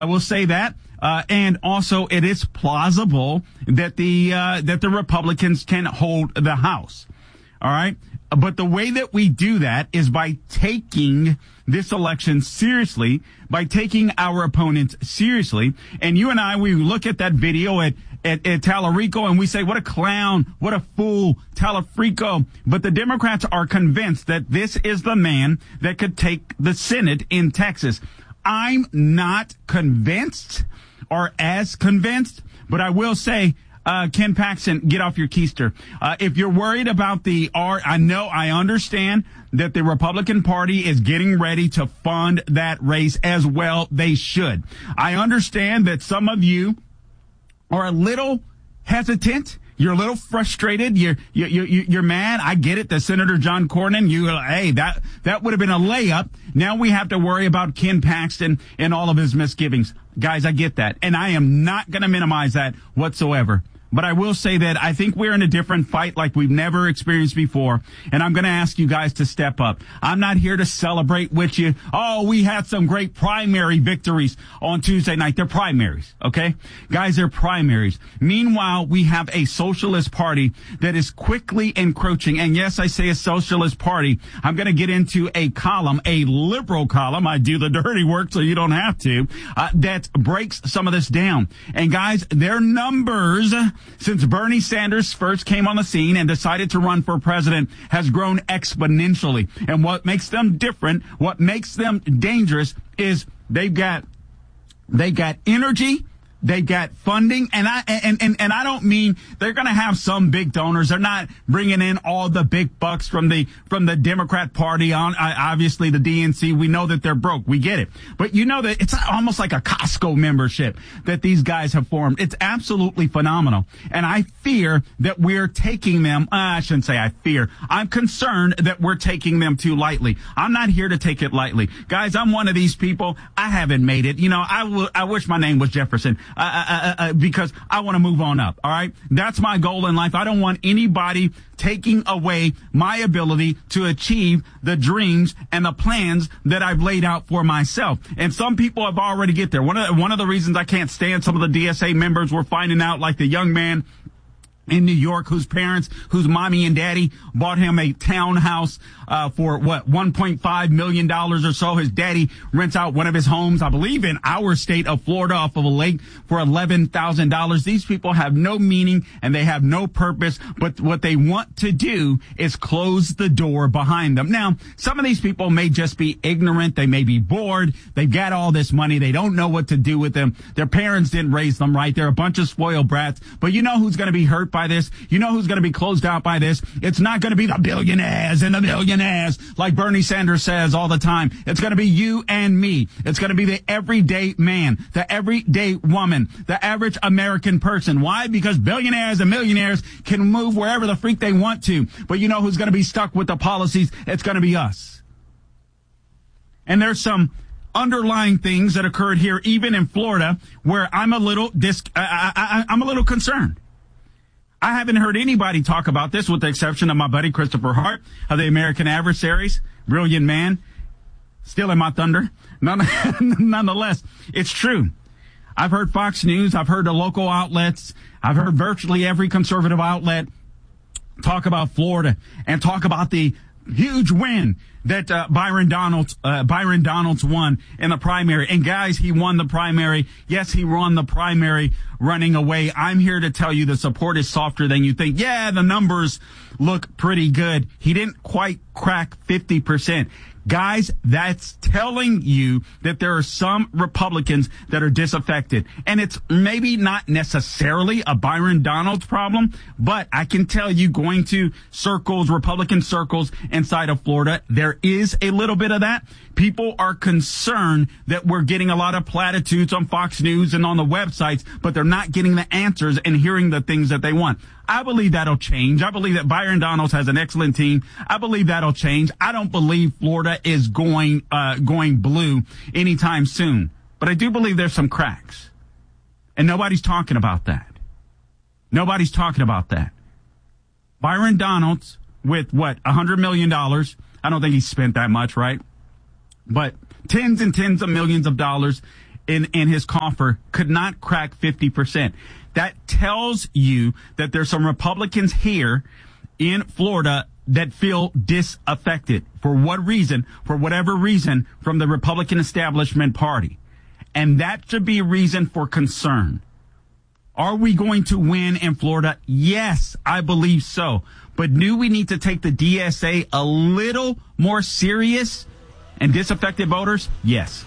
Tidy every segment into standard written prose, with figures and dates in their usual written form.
I will say that. And also it is plausible that the Republicans can hold the House. All right. But the way that we do that is by taking this election seriously, by taking our opponents seriously. And you and I, we look at that video at Tallarico and we say, what a clown, what a fool, Tallarico. But the Democrats are convinced that this is the man that could take the Senate in Texas. I'm not convinced or as convinced, but I will say, Ken Paxton, get off your keister. If you're worried about I understand that the Republican Party is getting ready to fund that race as well. They should. I understand that some of you are a little hesitant. You're a little frustrated. You're mad. I get it. The Senator John Cornyn, that would have been a layup. Now we have to worry about Ken Paxton and all of his misgivings. Guys, I get that. And I am not going to minimize that whatsoever. But I will say that I think we're in a different fight like we've never experienced before. And I'm going to ask you guys to step up. I'm not here to celebrate with you. Oh, we had some great primary victories on Tuesday night. They're primaries, okay? Guys, they're primaries. Meanwhile, we have a socialist party that is quickly encroaching. And yes, I say a socialist party. I'm going to get into a column, a liberal column. I do the dirty work so you don't have to, that breaks some of this down. And guys, their numbers since Bernie Sanders first came on the scene and decided to run for president has grown exponentially. And what makes them different, what makes them dangerous is they've got energy. They got funding, and I don't mean they're going to have some big donors. They're not bringing in all the big bucks from the Democrat Party on obviously the DNC. We know that they're broke. We get it, but you know that it's almost like a Costco membership that these guys have formed. It's absolutely phenomenal, and I fear that we're taking them. I shouldn't say I fear. I'm concerned that we're taking them too lightly. I'm not here to take it lightly, guys. I'm one of these people. I haven't made it. You know, I wish my name was Jefferson. Because I want to move on up. All right. That's my goal in life. I don't want anybody taking away my ability to achieve the dreams and the plans that I've laid out for myself. And some people have already get there. One of the reasons I can't stand some of the DSA members, we're finding out, like the young man in New York whose mommy and daddy bought him a townhouse for $1.5 million or so. His daddy rents out one of his homes, I believe in our state of Florida, off of a lake for $11,000. These people have no meaning and they have no purpose, but what they want to do is close the door behind them. Now, some of these people may just be ignorant. They may be bored. They've got all this money. They don't know what to do with them. Their parents didn't raise them right. They're a bunch of spoiled brats. But you know who's going to be hurt by this? You know who's going to be closed out by this? It's not going to be the billionaires and the millionaires like Bernie Sanders says all the time. It's going to be you and me. It's going to be the everyday man, the everyday woman, the average American person. Why? Because billionaires and millionaires can move wherever the freak they want to. But you know who's going to be stuck with the policies? It's going to be us. And there's some underlying things that occurred here, even in Florida, where I'm a little concerned. I haven't heard anybody talk about this with the exception of my buddy Christopher Hart of the American Adversaries. Brilliant man. Stealing my thunder. Nonetheless, it's true. I've heard Fox News. I've heard the local outlets. I've heard virtually every conservative outlet talk about Florida and talk about the huge win that Byron Donalds won in the primary. And guys, he won the primary. Yes, he won the primary running away. I'm here to tell you the support is softer than you think. Yeah, the numbers look pretty good. He didn't quite crack 50%. Guys, that's telling you that there are some Republicans that are disaffected. And it's maybe not necessarily a Byron Donalds problem, but I can tell you, going to circles, Republican circles inside of Florida, there is a little bit of that. People are concerned that we're getting a lot of platitudes on Fox News and on the websites, but they're not getting the answers and hearing the things that they want. I believe that'll change. I believe that Byron Donalds has an excellent team. I believe that'll change. I don't believe Florida is going blue anytime soon, but I do believe there's some cracks, and nobody's talking about that. Nobody's talking about that. Byron Donalds with $100 million. I don't think he spent that much, right? But tens and tens of millions of dollars in his coffer could not crack 50%. That tells you that there's some Republicans here in Florida that feel disaffected. For what reason? For whatever reason, from the Republican establishment party. And that should be reason for concern. Are we going to win in Florida? Yes, I believe so. But do we need to take the DSA a little more serious and disaffected voters? Yes.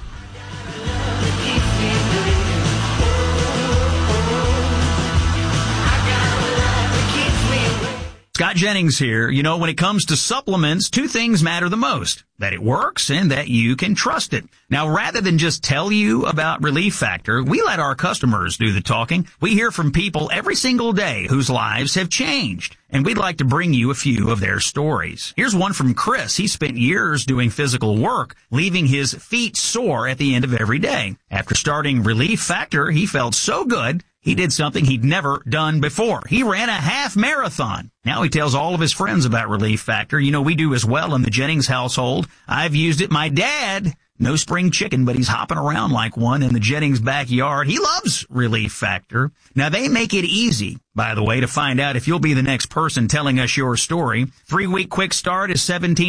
Scott Jennings here. You know, when it comes to supplements, two things matter the most: that it works and that you can trust it. Now, rather than just tell you about Relief Factor, we let our customers do the talking. We hear from people every single day whose lives have changed, and we'd like to bring you a few of their stories. Here's one from Chris. He spent years doing physical work, leaving his feet sore at the end of every day. After starting Relief Factor, he felt so good, he did something he'd never done before. He ran a half marathon. Now he tells all of his friends about Relief Factor. You know, we do as well in the Jennings household. I've used it. My dad, no spring chicken, but he's hopping around like one in the Jennings backyard. He loves Relief Factor. Now, they make it easy, by the way, to find out if you'll be the next person telling us your story. 3-week quick start is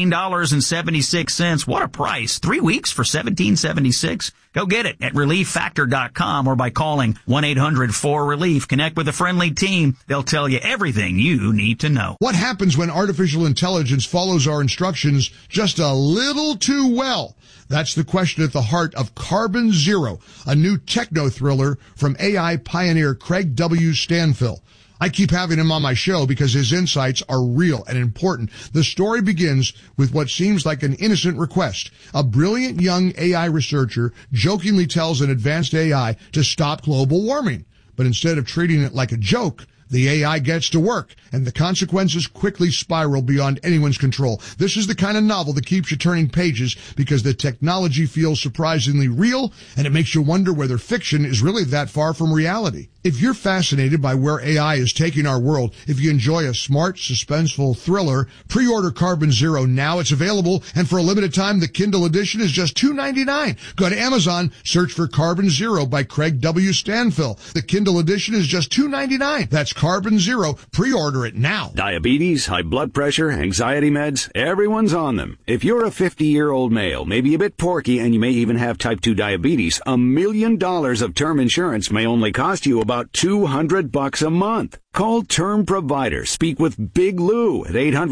$17.76. What a price. 3 weeks for $17.76. Go get it at ReliefFactor.com or by calling 1-800-4RELIEF. Connect with a friendly team. They'll tell you everything you need to know. What happens when artificial intelligence follows our instructions just a little too well? That's the question at the heart of Carbon Zero, a new techno thriller from AI pioneer Craig W. Stanfill. I keep having him on my show because his insights are real and important. The story begins with what seems like an innocent request. A brilliant young AI researcher jokingly tells an advanced AI to stop global warming. But instead of treating it like a joke, the AI gets to work, and the consequences quickly spiral beyond anyone's control. This is the kind of novel that keeps you turning pages because the technology feels surprisingly real, and it makes you wonder whether fiction is really that far from reality. If you're fascinated by where AI is taking our world, if you enjoy a smart, suspenseful thriller, pre-order Carbon Zero now. It's available, and for a limited time, the Kindle edition is just $2.99. Go to Amazon, search for Carbon Zero by Craig W. Stanfill. The Kindle edition is just $2.99. That's Carbon Zero. Pre-order it now. Diabetes, high blood pressure, anxiety meds, everyone's on them. If you're a 50-year-old male, maybe a bit porky, and you may even have type 2 diabetes, $1 million of term insurance may only cost you about $200 a month. Call Term Provider. Speak with Big Lou at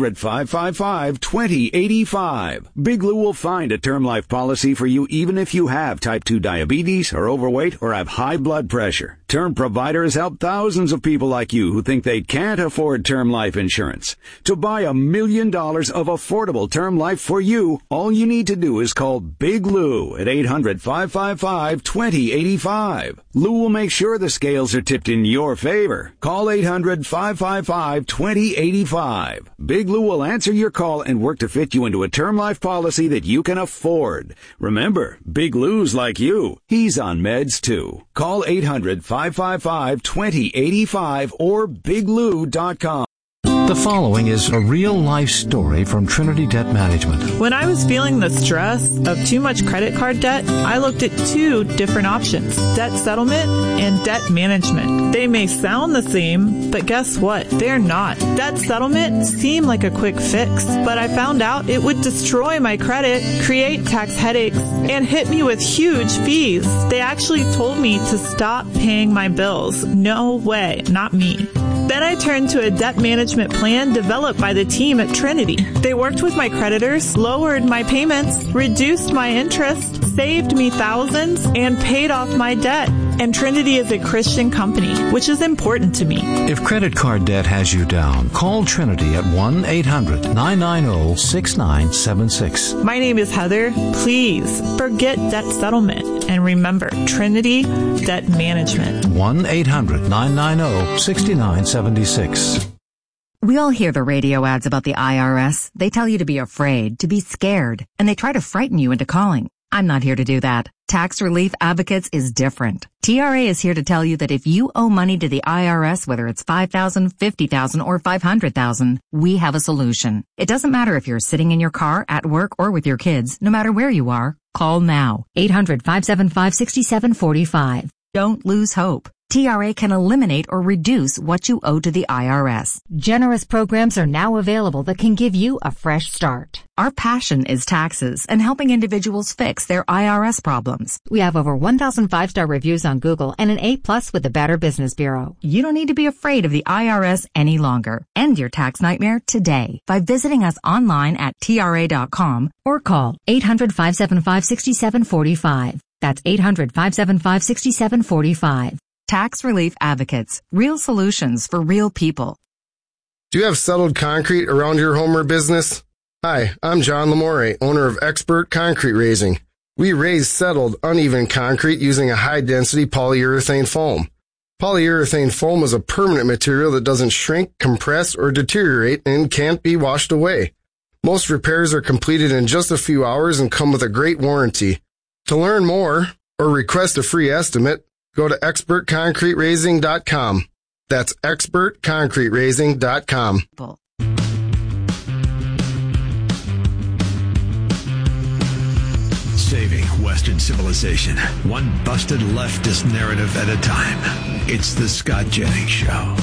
800-555-2085. Big Lou will find a term life policy for you even if you have type 2 diabetes, are overweight, or have high blood pressure. Term Provider has helped thousands of people like you who think they can't afford term life insurance. To buy $1 million of affordable term life for you, all you need to do is call Big Lou at 800-555-2085. Lou will make sure the scales are tipped in your favor. Call 800-555-2085. Big Lou will answer your call and work to fit you into a term life policy that you can afford. Remember, Big Lou's like you. He's on meds too. Call 800-555-2085 or biglou.com. The following is a real-life story from Trinity Debt Management. When I was feeling the stress of too much credit card debt, I looked at two different options: debt settlement and debt management. They may sound the same, but guess what? They're not. Debt settlement seemed like a quick fix, but I found out it would destroy my credit, create tax headaches, and hit me with huge fees. They actually told me to stop paying my bills. No way, not me. Then I turned to a debt management plan developed by the team at Trinity. They worked with my creditors, lowered my payments, reduced my interest, saved me thousands, and paid off my debt. And Trinity is a Christian company, which is important to me. If credit card debt has you down, call Trinity at 1-800-990-6976. My name is Heather. Please forget debt settlement and remember Trinity Debt Management. 1-800-990-6976. We all hear the radio ads about the IRS. They tell you to be afraid, to be scared, and they try to frighten you into calling. I'm not here to do that. Tax Relief Advocates is different. TRA is here to tell you that if you owe money to the IRS, whether it's $5,000, $50,000, or $500,000, we have a solution. It doesn't matter if you're sitting in your car, at work, or with your kids. No matter where you are, call now. 800-575-6745. Don't lose hope. TRA can eliminate or reduce what you owe to the IRS. Generous programs are now available that can give you a fresh start. Our passion is taxes and helping individuals fix their IRS problems. We have over 1,000 5-star reviews on Google and an A+ with the Better Business Bureau. You don't need to be afraid of the IRS any longer. End your tax nightmare today by visiting us online at TRA.com or call 800-575-6745. That's 800-575-6745. Tax Relief Advocates. Real solutions for real people. Do you have settled concrete around your home or business? Hi, I'm John Lamore, owner of Expert Concrete Raising. We raise settled, uneven concrete using a high-density polyurethane foam. Polyurethane foam is a permanent material that doesn't shrink, compress, or deteriorate and can't be washed away. Most repairs are completed in just a few hours and come with a great warranty. To learn more or request a free estimate, go to expertconcreteraising.com. That's expertconcreteraising.com. Saving Western civilization, one busted leftist narrative at a time. It's the Scott Jennings Show.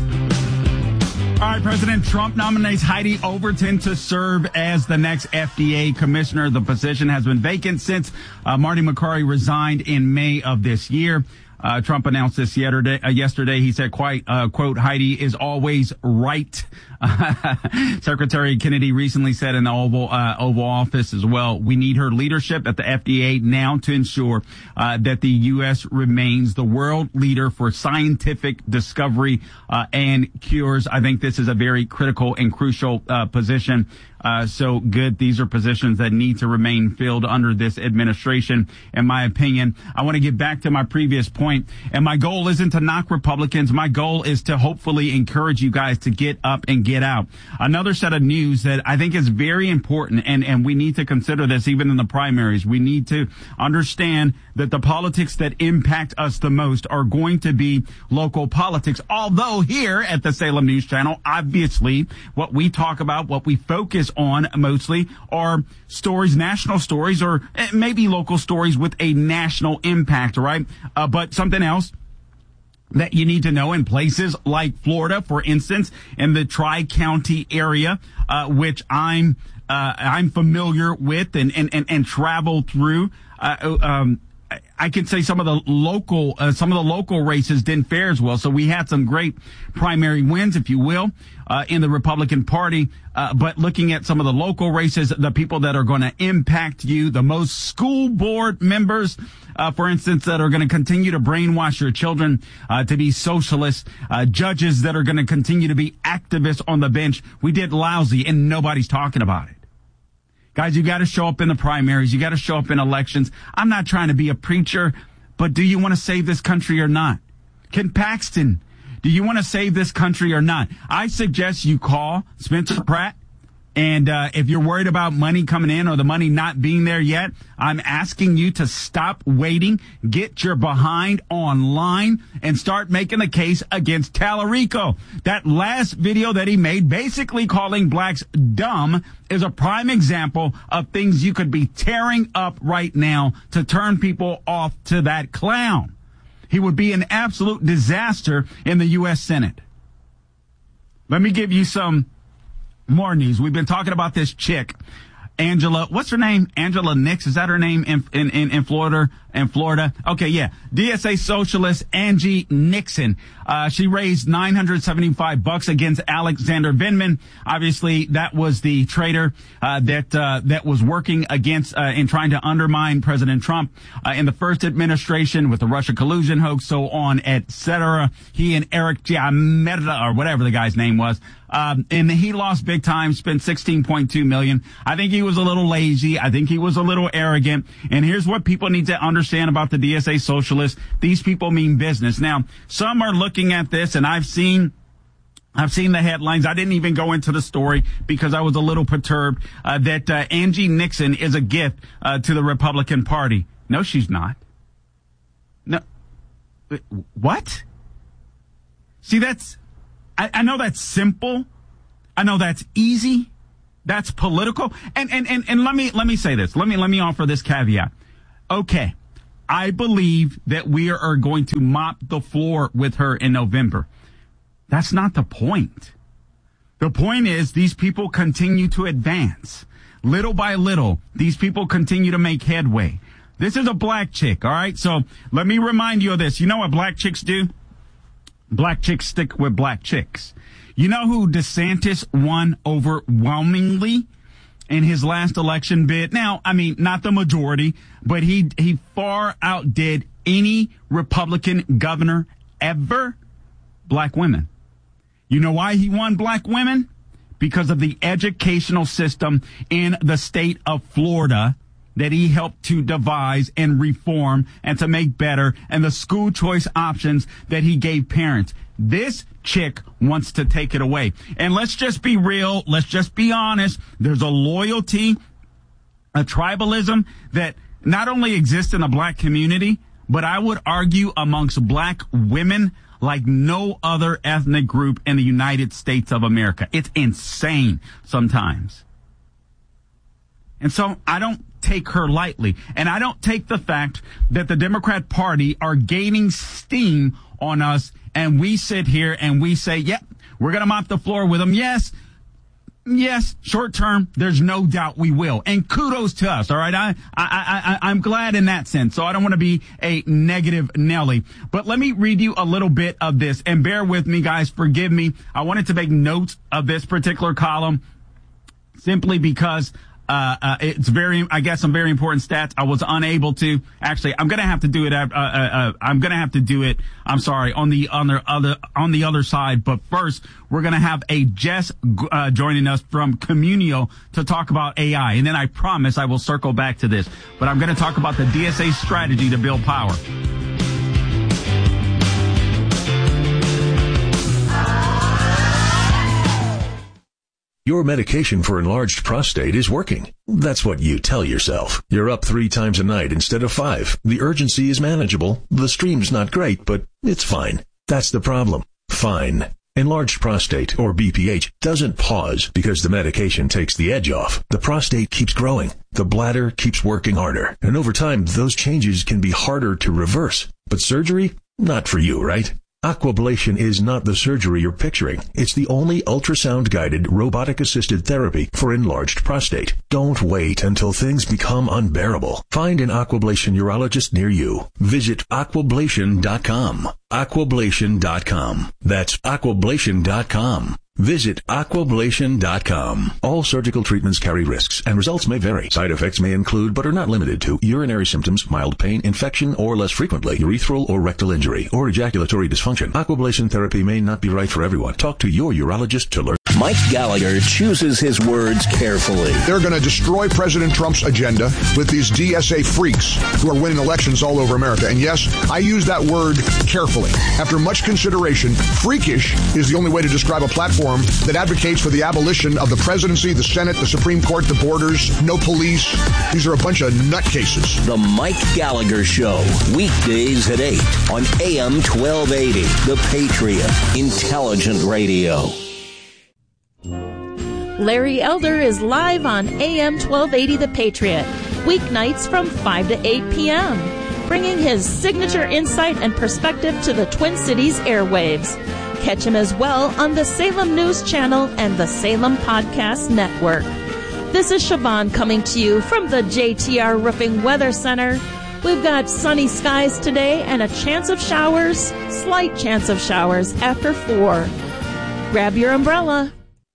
All right, President Trump nominates Heidi Overton to serve as the next FDA commissioner. The position has been vacant since Marty McCarty resigned in May of this year. Trump announced this yesterday. He said, quote, Heidi is always right. Secretary Kennedy recently said in the Oval Office as well, we need her leadership at the FDA now to ensure that the U.S. remains the world leader for scientific discovery and cures. I think this is a very critical and crucial position. So good. These are positions that need to remain filled under this administration, in my opinion. I want to get back to my previous point, and my goal isn't to knock Republicans. My goal is to hopefully encourage you guys to get up and get out. Another set of news that I think is very important, and we need to consider this even in the primaries. We need to understand that the politics that impact us the most are going to be local politics. Although here at the Salem News Channel, obviously, what we talk about, what we focus on mostly are stories, national stories, or maybe local stories with a national impact, right? But something else that you need to know in places like Florida, for instance, in the Tri-County area, which I'm familiar with and travel through. I could say some of the local races didn't fare as well. So we had some great primary wins, if you will, in the Republican Party. But looking at some of the local races, the people that are going to impact you, the most school board members, for instance, that are going to continue to brainwash your children to be socialists, judges that are going to continue to be activists on the bench. We did lousy, and nobody's talking about it. Guys, you got to show up in the primaries. You got to show up in elections. I'm not trying to be a preacher, but do you want to save this country or not? Ken Paxton, do you want to save this country or not? I suggest you call Spencer Pratt. And if you're worried about money coming in or the money not being there yet, I'm asking you to stop waiting, get your behind online, and start making the case against Tallarico. That last video that he made, basically calling blacks dumb, is a prime example of things you could be tearing up right now to turn people off to that clown. He would be an absolute disaster in the U.S. Senate. Let me give you some more news. We've been talking about this chick, Angela. What's her name? Angela Nix. Is that her name in Florida? In Florida. Okay, yeah. DSA socialist Angie Nixon. She raised $975 against Alexander Vindman. Obviously, that was the traitor that was working against in trying to undermine President Trump in the first administration with the Russia collusion hoax, so on, etc. He and Eric Giametta, or whatever the guy's name was, and he lost big time, spent $16.2 million. I think he was a little lazy. I think he was a little arrogant. And here's what people need to understand about the DSA socialists. These people mean business. Now, some are looking at this, and I've seen the headlines. I didn't even go into the story because I was a little perturbed that Angie Nixon is a gift to the Republican Party. No, she's not. No. What? See, I know that's simple. I know that's easy. That's political. And let me say this. Let me offer this caveat. Okay. I believe that we are going to mop the floor with her in November. That's not the point. The point is these people continue to advance. Little by little, these people continue to make headway. This is a black chick, all right? So let me remind you of this. You know what black chicks do? Black chicks stick with black chicks. You know who DeSantis won overwhelmingly in his last election bid? Now, I mean, not the majority, but he far outdid any Republican governor ever. Black women. You know why he won black women? Because of the educational system in the state of Florida that he helped to devise and reform and to make better, and the school choice options that he gave parents. This chick wants to take it away. And let's just be real. Let's just be honest. There's a loyalty, a tribalism that not only exists in the black community, but I would argue amongst black women like no other ethnic group in the United States of America. It's insane sometimes. And so I don't take her lightly. And I don't take the fact that the Democrat Party are gaining steam on us, and we sit here and we say, yep, we're going to mop the floor with them. Yes, short term, there's no doubt we will. And kudos to us, all right? I'm glad in that sense, so I don't want to be a negative Nelly. But let me read you a little bit of this, and bear with me, guys, forgive me. I wanted to make notes of this particular column simply because it's I guess some very important stats. I was unable to I'm going to have to do it. I'm going to have to do it. I'm sorry, on the other side. But first, we're going to have a Jess joining us from Communio to talk about AI. And then I promise I will circle back to this. But I'm going to talk about the DSA strategy to build power. Your medication for enlarged prostate is working. That's what you tell yourself. You're up 3 times a night instead of 5. The urgency is manageable. The stream's not great, but it's fine. That's the problem. Fine. Enlarged prostate, or BPH, doesn't pause because the medication takes the edge off. The prostate keeps growing. The bladder keeps working harder. And over time, those changes can be harder to reverse. But surgery? Not for you, right? Aquablation is not the surgery you're picturing. It's the only ultrasound-guided, robotic-assisted therapy for enlarged prostate. Don't wait until things become unbearable. Find an Aquablation urologist near you. Visit aquablation.com. Aquablation.com. That's aquablation.com. Visit aquablation.com. All surgical treatments carry risks, and results may vary. Side effects may include, but are not limited to, urinary symptoms, mild pain, infection, or less frequently, urethral or rectal injury, or ejaculatory dysfunction. Aquablation therapy may not be right for everyone. Talk to your urologist to learn. Mike Gallagher chooses his words carefully. They're going to destroy President Trump's agenda with these DSA freaks who are winning elections all over America. And yes, I use that word carefully. After much consideration, freakish is the only way to describe a platform that advocates for the abolition of the presidency, the Senate, the Supreme Court, the borders, no police. These are a bunch of nutcases. The Mike Gallagher Show, weekdays at 8 on AM 1280, The Patriot, Intelligent Radio. Larry Elder is live on AM 1280 The Patriot, weeknights from 5 to 8 p.m., bringing his signature insight and perspective to the Twin Cities airwaves. Catch him as well on the Salem News Channel and the Salem Podcast Network. This is Siobhan coming to you from the JTR Roofing Weather Center. We've got sunny skies today and a chance of showers, slight chance of showers after 4. Grab your umbrella.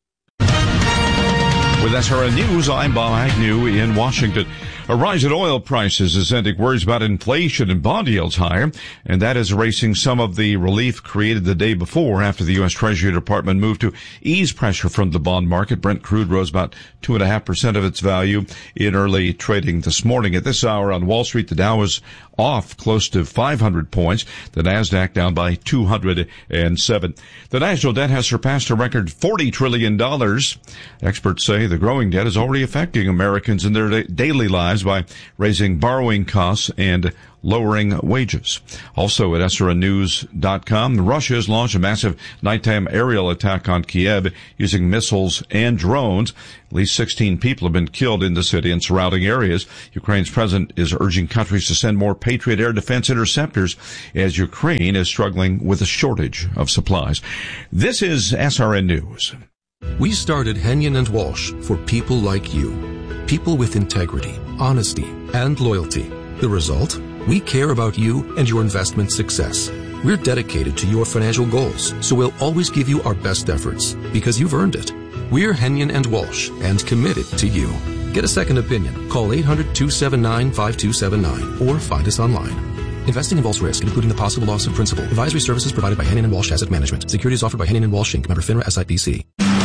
With SRN News, I'm Bob Agnew in Washington. A rise in oil prices is sending worries about inflation and bond yields higher, and that is erasing some of the relief created the day before after the U.S. Treasury Department moved to ease pressure from the bond market. Brent crude rose about 2.5% of its value in early trading this morning. At this hour on Wall Street, the Dow was off close to 500 points. The NASDAQ down by 207. The national debt has surpassed a record $40 trillion. Experts say the growing debt is already affecting Americans in their daily lives. supplies by raising borrowing costs and lowering wages. Also at SRNnews.com, Russia has launched a massive nighttime aerial attack on Kiev using missiles and drones. At least 16 people have been killed in the city and surrounding areas. Ukraine's president is urging countries to send more Patriot air defense interceptors as Ukraine is struggling with a shortage of supplies. This is SRN News. We started Henyon and Walsh for people like you. People with integrity, honesty, and loyalty. The result? We care about you and your investment success. We're dedicated to your financial goals, so we'll always give you our best efforts because you've earned it. We're Henyon and Walsh and committed to you. Get a second opinion. Call 800-279-5279 or find us online. Investing involves risk, including the possible loss of principal. Advisory services provided by Henyon and Walsh Asset Management. Securities offered by Henyon and Walsh Inc. Member FINRA SIPC.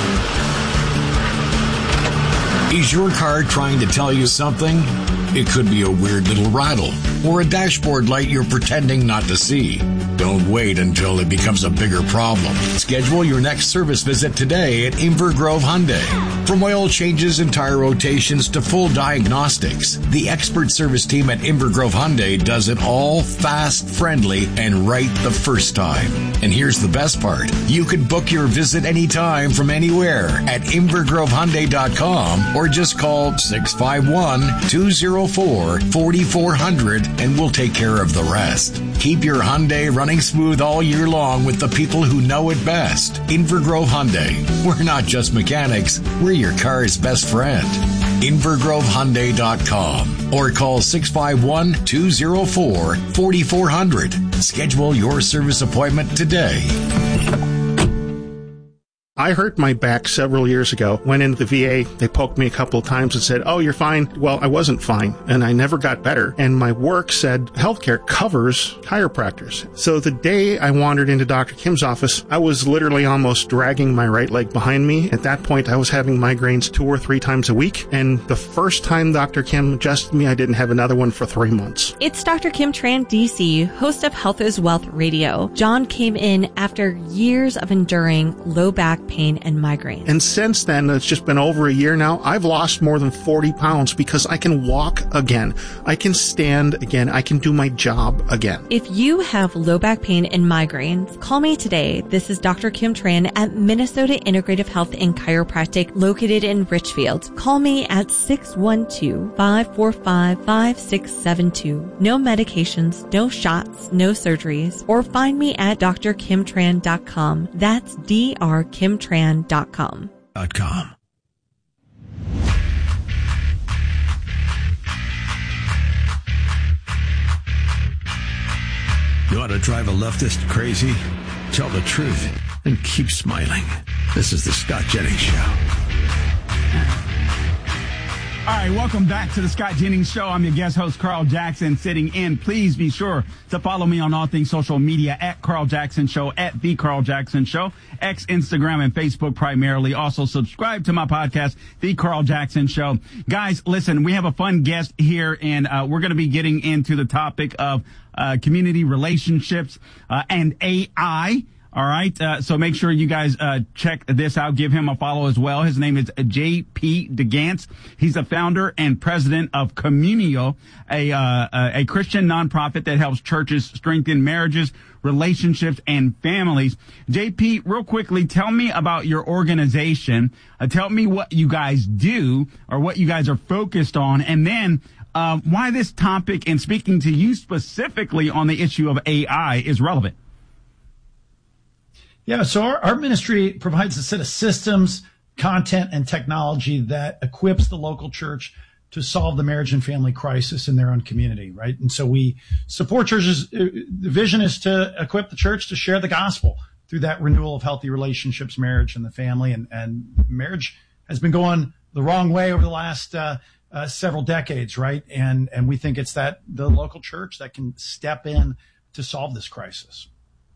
Is your car trying to tell you something? It could be a weird little rattle or a dashboard light you're pretending not to see. Don't wait until it becomes a bigger problem. Schedule your next service visit today at Inver Grove Hyundai. From oil changes and tire rotations to full diagnostics, the expert service team at Inver Grove Hyundai does it all fast, friendly, and right the first time. And here's the best part. You can book your visit anytime from anywhere at InvergroveHyundai.com or just call 651-204-4400 and we'll take care of the rest. Keep your Hyundai running smooth all year long with the people who know it best. Inver Grove Hyundai. We're not just mechanics, we're your car's best friend. InvergroveHyundai.com or call 651-204-4400. Schedule your service appointment today. I hurt my back several years ago. Went into the VA. They poked me a couple of times and said, "Oh, you're fine." Well, I wasn't fine, and I never got better. And my work said healthcare covers chiropractors. So the day I wandered into Dr. Kim's office, I was literally almost dragging my right leg behind me. At that point, I was having migraines 2 or 3 times a week. And the first time Dr. Kim adjusted me, I didn't have another one for 3 months. It's Dr. Kim Tran, DC, host of Health is Wealth Radio. John came in after years of enduring low back pain and migraine. And since then, it's just been over a year now, I've lost more than 40 pounds because I can walk again. I can stand again. I can do my job again. If you have low back pain and migraines, call me today. This is Dr. Kim Tran at Minnesota Integrative Health and Chiropractic located in Richfield. Call me at 612-545-5672. No medications, no shots, no surgeries, or find me at drkimtran.com. That's drkimtran.com. You ought to drive a leftist crazy? Tell the truth and keep smiling. This is the Scott Jennings Show. All right, welcome back to the Scott Jennings Show. I'm your guest host, Carl Jackson, sitting in. Please be sure to follow me on all things social media at Carl Jackson Show, at The Carl Jackson Show, X, Instagram, and Facebook primarily. Also, subscribe to my podcast, The Carl Jackson Show. Guys, listen, we have a fun guest here, and we're going to be getting into the topic of community relationships and AI. All right. So make sure you guys check this out. Give him a follow as well. His name is J.P. DeGance. He's the founder and president of Communio, a Christian nonprofit that helps churches strengthen marriages, relationships, and families. J.P., real quickly, tell me about your organization. Tell me what you guys do or what you guys are focused on. And then why this topic and speaking to you specifically on the issue of AI is relevant. Yeah, so our ministry provides a set of systems, content, and technology that equips the local church to solve the marriage and family crisis in their own community, right? And so we support churches. The vision is to equip the church to share the gospel through that renewal of healthy relationships, marriage, and the family. And marriage has been going the wrong way over the last several decades, right? And we think it's that the local church that can step in to solve this crisis.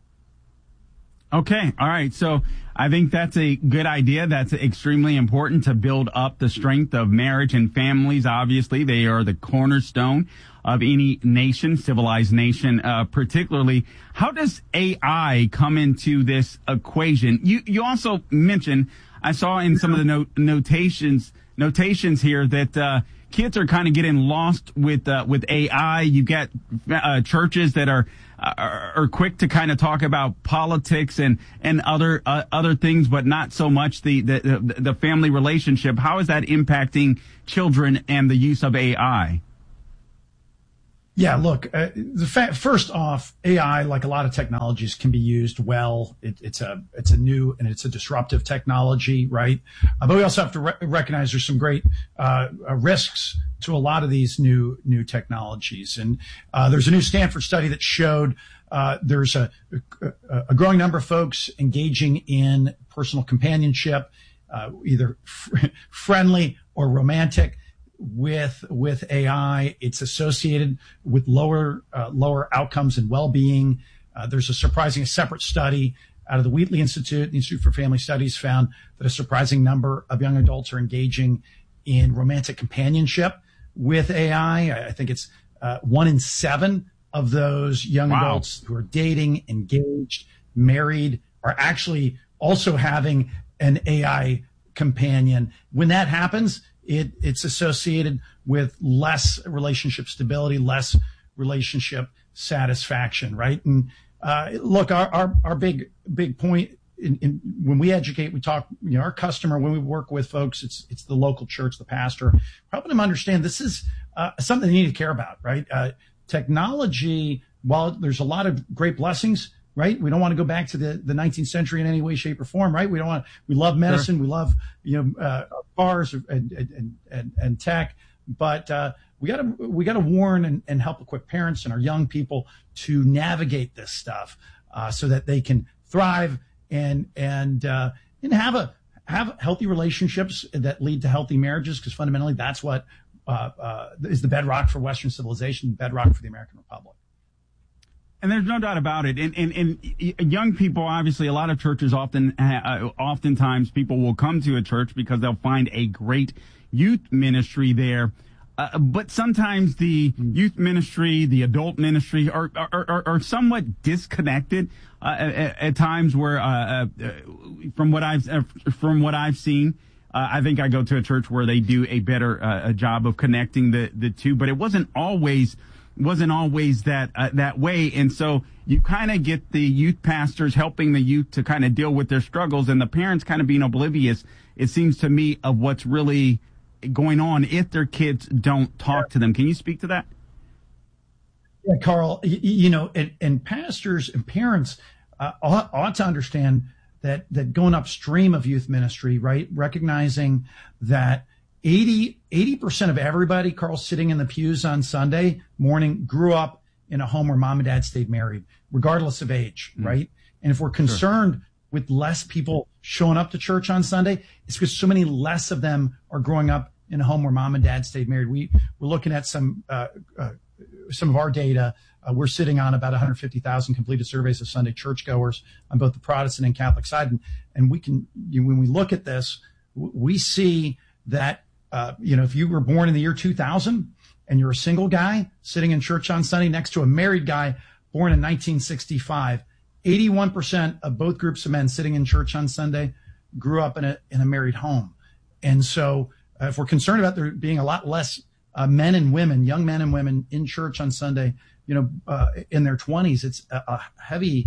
Okay. All right. So I think that's a good idea. That's extremely important to build up the strength of marriage and families. Obviously, they are the cornerstone of any nation, civilized nation, particularly. How does AI come into this equation? You also mentioned, I saw in some of the notations here that kids are kind of getting lost with AI. You get churches that are quick to kind of talk about politics and other things, but not so much the family relationship. How is that impacting children and the use of AI? Yeah, look, first off, AI, like a lot of technologies, can be used well. It's a new and it's a disruptive technology, right? But we also have to recognize there's some great risks to a lot of these new technologies. And there's a new Stanford study that showed there's a growing number of folks engaging in personal companionship, either friendly or romantic, with AI. It's associated with lower outcomes and well-being. There's a separate study out of the Wheatley Institute, the Institute for Family Studies, found that a surprising number of young adults are engaging in romantic companionship with AI. I think it's 1 in 7 of those young adults who are dating, engaged, married, are actually also having an AI companion. When that happens, it's associated with less relationship stability, less relationship satisfaction, right? And look, our big point in when we educate, we talk, our customer, when we work with folks, it's the local church, the pastor, helping them understand this is something they need to care about, right? Technology, while there's a lot of great blessings, right? We don't want to go back to the 19th century in any way, shape, or form, right? We love medicine, sure. We love, cars and tech, but we gotta warn and help equip parents and our young people to navigate this stuff, so that they can thrive and have healthy relationships that lead to healthy marriages, because fundamentally that's what is the bedrock for Western civilization, bedrock for the American Republic. And there's no doubt about it. And young people, obviously, a lot of churches oftentimes people will come to a church because they'll find a great youth ministry there. But sometimes the youth ministry, the adult ministry are somewhat disconnected at times. Where from what I've seen, I think I go to a church where they do a better job of connecting the two. But it wasn't always that way. And so you kind of get the youth pastors helping the youth to kind of deal with their struggles, and the parents kind of being oblivious, it seems to me, of what's really going on if their kids don't talk to them. Can you speak to that? Yeah, Carl, and pastors and parents ought to understand that going upstream of youth ministry, right? Recognizing that 80% of everybody, Carl, sitting in the pews on Sunday morning grew up in a home where mom and dad stayed married, regardless of age, right? And if we're concerned with less people showing up to church on Sunday, it's because so many less of them are growing up in a home where mom and dad stayed married. We're looking at some of our data. We're sitting on about 150,000 completed surveys of Sunday churchgoers on both the Protestant and Catholic side. And we can, when we look at this, we see that if you were born in the year 2000 and you're a single guy sitting in church on Sunday next to a married guy born in 1965, 81% of both groups of men sitting in church on Sunday grew up in a married home. And so if we're concerned about there being a lot less men and women, young men and women in church on Sunday, in their 20s, it's a heavy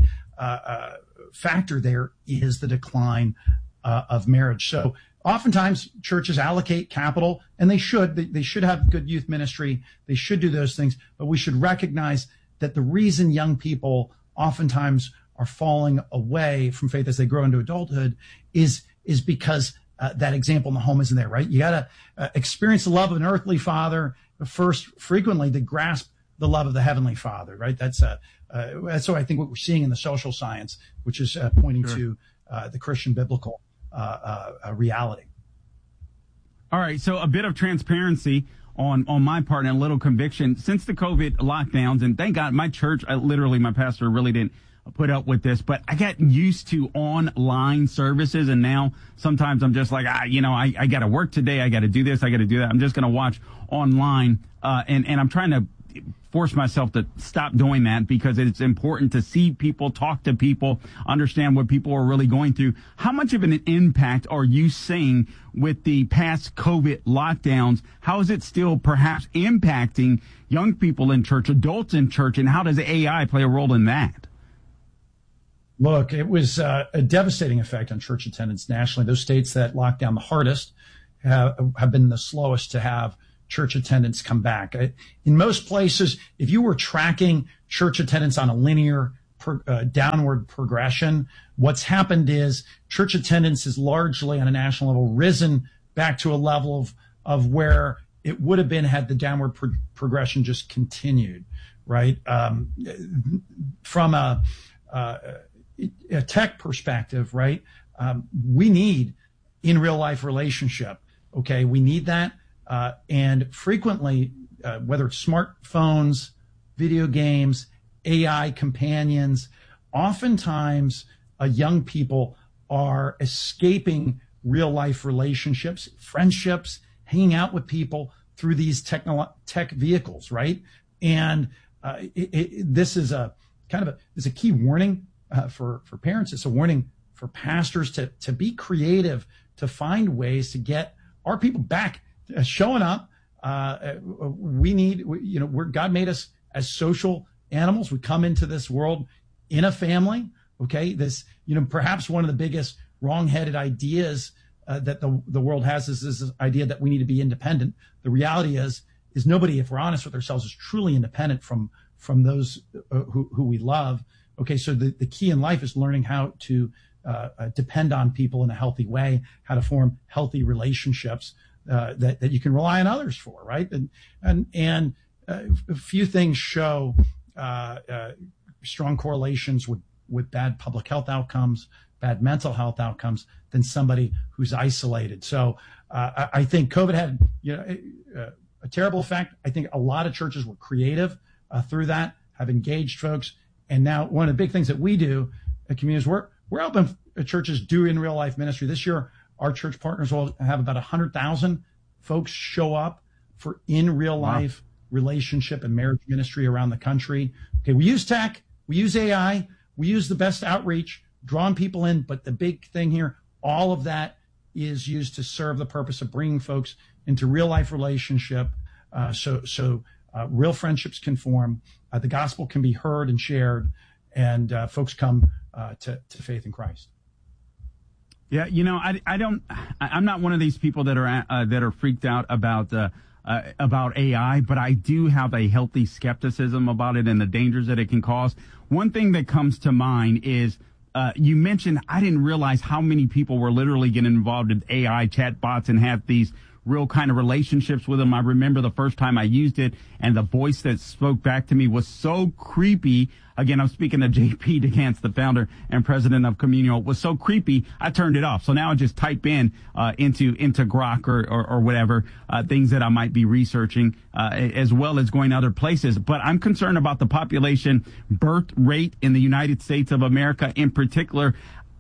factor there is the decline of marriage. So oftentimes churches allocate capital, and they should have good youth ministry. They should do those things, but we should recognize that the reason young people oftentimes are falling away from faith as they grow into adulthood is because that example in the home isn't there, right? You got to experience the love of an earthly father first, frequently, to grasp the love of the heavenly Father, right? That's what I think what we're seeing in the social science, which is pointing to the Christian biblical reality. All right, so a bit of transparency on my part and a little conviction. Since the COVID lockdowns, and thank God my church, my pastor really didn't put up with this, but I got used to online services, and now sometimes I'm just like, I got to work today, I got to do this, I got to do that. I'm just going to watch online, and I'm trying to force myself to stop doing that because it's important to see people, talk to people, understand what people are really going through. How much of an impact are you seeing with the past COVID lockdowns? How is it still perhaps impacting young people in church, adults in church, and how does AI play a role in that? Look, it was a devastating effect on church attendance nationally. Those states that locked down the hardest have been the slowest to have church attendance come back. In most places, if you were tracking church attendance on a linear downward progression, what's happened is church attendance is largely on a national level risen back to a level of where it would have been had the downward progression just continued, right? From a tech perspective, right? We need in real life relationship. Okay. We need that. And frequently, whether it's smartphones, video games, AI companions, oftentimes young people are escaping real life relationships, friendships, hanging out with people through these tech vehicles, right? And this is a kind of a key warning for parents. It's a warning for pastors to be creative, to find ways to get our people back showing up. God made us as social animals. We come into this world in a family. Okay. This, perhaps one of the biggest wrong-headed ideas that the world has is this idea that we need to be independent. The reality is nobody, if we're honest with ourselves, is truly independent from those who we love. Okay. So the key in life is learning how to depend on people in a healthy way, how to form healthy relationships that you can rely on others for, right? And a few things show strong correlations with bad public health outcomes, bad mental health outcomes than somebody who's isolated. So I think COVID had a terrible effect. I think a lot of churches were creative through that, have engaged folks. And now one of the big things that we do at communities, we're helping churches do in real life ministry. This year, our church partners will have about 100,000 folks show up for in real life relationship and marriage ministry around the country. Okay, we use tech, we use AI, we use the best outreach, drawing people in. But the big thing here, all of that is used to serve the purpose of bringing folks into real life relationship. So real friendships can form, the gospel can be heard and shared, and folks come to faith in Christ. Yeah, I'm not one of these people that are freaked out about AI, but I do have a healthy skepticism about it and the dangers that it can cause. One thing that comes to mind is you mentioned, I didn't realize how many people were literally getting involved in AI chatbots and have these real kind of relationships with them. I remember the first time I used it, and the voice that spoke back to me was so creepy. Again, I'm speaking to JP DeGance, the founder and president of Communio. It was so creepy, I turned it off. So now I just type in into Grok or whatever, things that I might be researching, as well as going other places. But I'm concerned about the population birth rate in the United States of America in particular.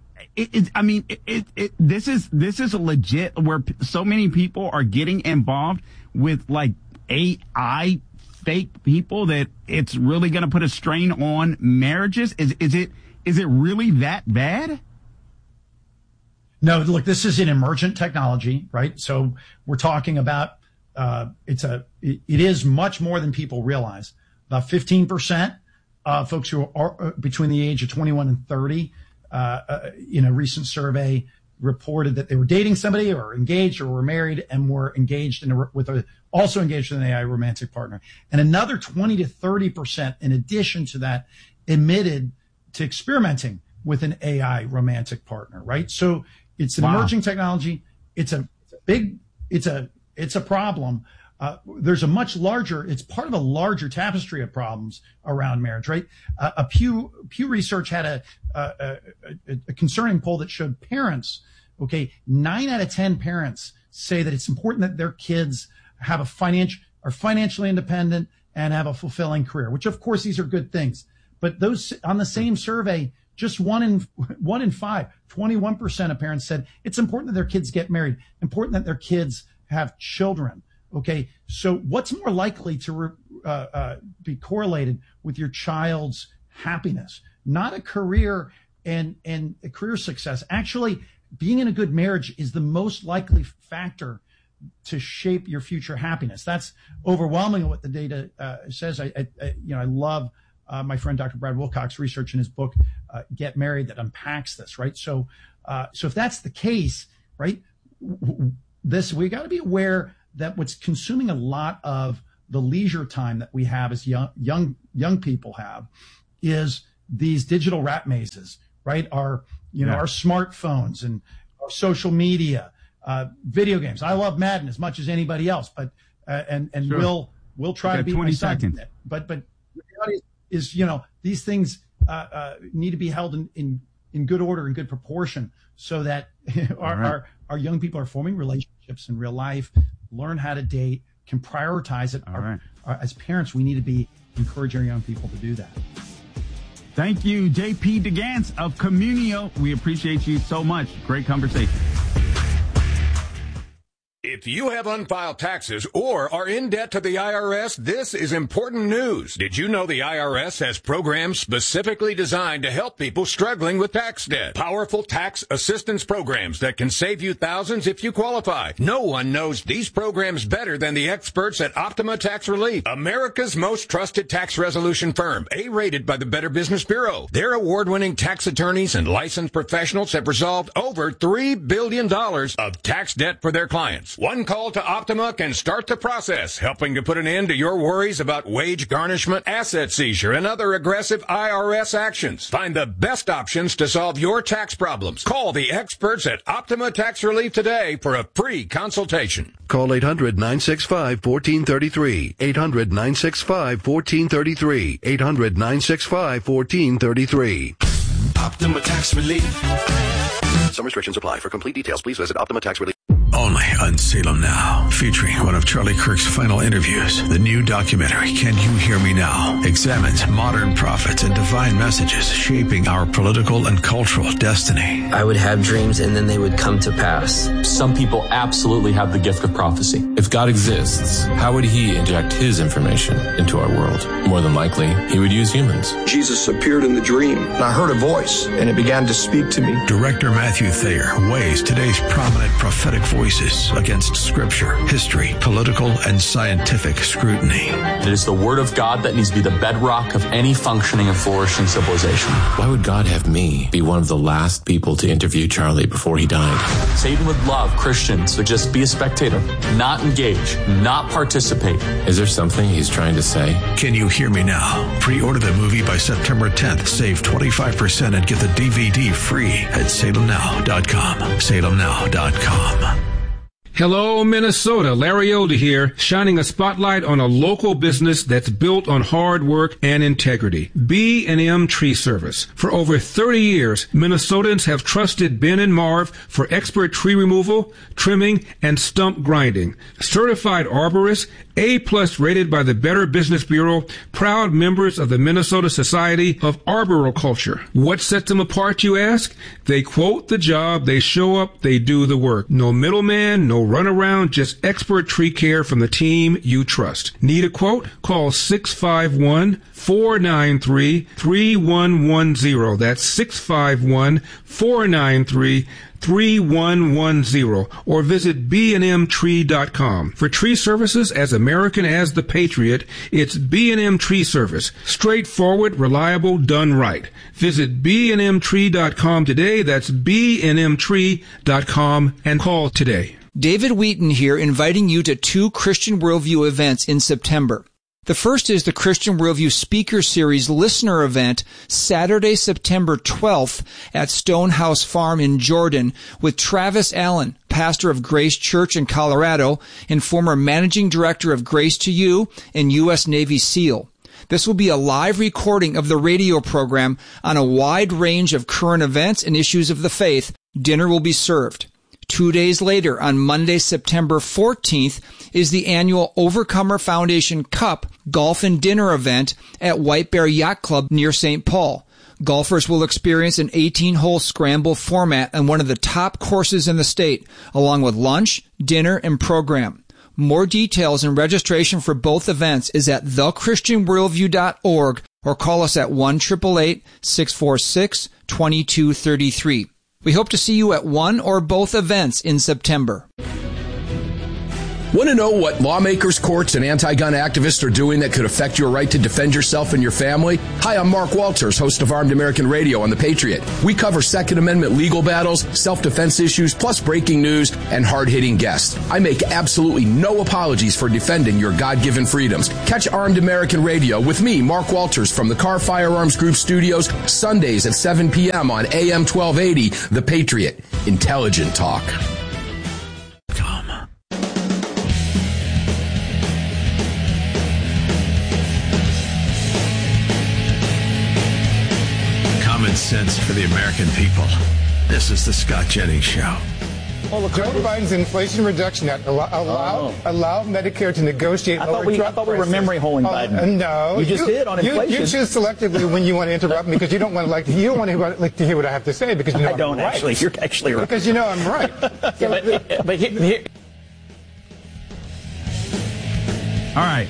This is a legit where so many people are getting involved with like AI fake people that it's really going to put a strain on marriages. Is it really that bad? No, look, this is an emergent technology, right? So we're talking about, it is much more than people realize. About 15% of folks who are between the age of 21 and 30, in a recent survey reported that they were dating somebody or engaged or were married and were engaged also engaged with an AI romantic partner. And another 20 to 30% in addition to that admitted to experimenting with an AI romantic partner, right? So it's an emerging technology. It's a problem. There's it's part of a larger tapestry of problems around marriage, right? A Pew Research had a concerning poll that showed parents, 9 out of 10 parents say that it's important that their kids have are financially independent and have a fulfilling career, which of course these are good things. But those on the same survey, just 1 in 5, 21% of parents said it's important that their kids get married, important that their kids have children. Okay, so what's more likely to be correlated with your child's happiness, not a career and a career success. Actually, being in a good marriage is the most likely factor to shape your future happiness. That's overwhelmingly what the data says. I love my friend Dr. Brad Wilcox's research in his book Get Married that unpacks this, right? So if that's the case, right, we got to be aware that what's consuming a lot of the leisure time that we have as young people have is these digital rat mazes, right? Our smartphones and our social media, video games. I love Madden as much as anybody else, but sure. we'll try to be 20 seconds. But the reality is, these things need to be held in good order and good proportion, so that our young people are forming relationships in real life, learn how to date, can prioritize it. As parents, we need to be encouraging our young people to do that. Thank you, J.P. DeGance of Communio. We appreciate you so much. Great conversation. If you have unfiled taxes or are in debt to the IRS, this is important news. Did you know the IRS has programs specifically designed to help people struggling with tax debt? Powerful tax assistance programs that can save you thousands if you qualify. No one knows these programs better than the experts at Optima Tax Relief, America's most trusted tax resolution firm, A-rated by the Better Business Bureau. Their award-winning tax attorneys and licensed professionals have resolved over $3 billion of tax debt for their clients. One call to Optima can start the process, helping to put an end to your worries about wage garnishment, asset seizure, and other aggressive IRS actions. Find the best options to solve your tax problems. Call the experts at Optima Tax Relief today for a free consultation. Call 800-965-1433. 800-965-1433. 800-965-1433. Optima Tax Relief. Some restrictions apply. For complete details, please visit Optima Tax Relief. Only on Salem Now, featuring one of Charlie Kirk's final interviews. The new documentary, Can You Hear Me Now?, examines modern prophets and divine messages shaping our political and cultural destiny. I would have dreams and then they would come to pass. Some people absolutely have the gift of prophecy. If God exists, how would he inject his information into our world? More than likely, he would use humans. Jesus appeared in the dream, and I heard a voice, and it began to speak to me. Director Matthew Thayer weighs today's prominent prophetic voices against scripture, history, political, and scientific scrutiny. It is the word of God that needs to be the bedrock of any functioning and flourishing civilization. Why would God have me be one of the last people to interview Charlie before he died? Satan would love Christians to just be a spectator, not engage, not participate. Is there something he's trying to say? Can You Hear Me Now? Pre-order the movie by September 10th. Save 25% and get the DVD free at salemnow.com. salemnow.com. Hello, Minnesota. Larry Elder here, shining a spotlight on a local business that's built on hard work and integrity. B&M Tree Service. For over 30 years, Minnesotans have trusted Ben and Marv for expert tree removal, trimming, and stump grinding. Certified arborists, A+ rated by the Better Business Bureau, proud members of the Minnesota Society of Arboriculture. What sets them apart, you ask? They quote the job, they show up, they do the work. No middleman, no runaround, just expert tree care from the team you trust. Need a quote? Call 651-493-3110. That's 651-493-3110, or visit bnmtree.com. For tree services as American as the Patriot, it's B&M Tree Service. Straightforward, reliable, done right. Visit bnmtree.com today. That's bnmtree.com, and call today. David Wheaton here, inviting you to 2 Christian Worldview events in September. The first is the Christian Worldview Speaker Series listener event, Saturday, September 12th at Stonehouse Farm in Jordan, with Travis Allen, pastor of Grace Church in Colorado and former managing director of Grace to You and U.S. Navy SEAL. This will be a live recording of the radio program on a wide range of current events and issues of the faith. Dinner will be served. 2 days later, on Monday, September 14th, is the annual Overcomer Foundation Cup Golf and Dinner event at White Bear Yacht Club near St. Paul. Golfers will experience an 18-hole scramble format on one of the top courses in the state, along with lunch, dinner, and program. More details and registration for both events is at thechristianworldview.org or call us at 1-888-646-2233. We hope to see you at one or both events in September. Want to know what lawmakers, courts, and anti-gun activists are doing that could affect your right to defend yourself and your family? Hi, I'm Mark Walters, host of Armed American Radio on The Patriot. We cover Second Amendment legal battles, self-defense issues, plus breaking news and hard-hitting guests. I make absolutely no apologies for defending your God-given freedoms. Catch Armed American Radio with me, Mark Walters, from the Car Firearms Group studios, Sundays at 7 p.m. on AM 1280, The Patriot. Intelligent talk. Sense for the American people. This is the Scott Jennings Show. Well, Joe Biden's Inflation Reduction Act allow Medicare to negotiate lower drug prices. I thought we were memory holing Biden. No, you just did on inflation. You choose selectively when you want to interrupt me because you don't want to to hear what I have to say because you know I don't right. Actually. You're actually right because you know I'm right. So, but here. All right.